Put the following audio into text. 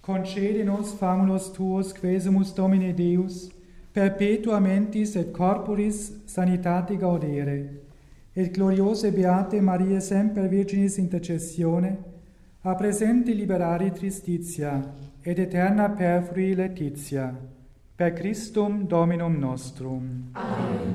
Concede nos famulus tuos, quesumus Domine Deus, perpetua mentis et corporis sanitate gaudere, et gloriose beate Maria semper Virginis intercessione, a presente liberare tristitia, et eterna perfrui laetitia. Per Christum Dominum nostrum. Amen.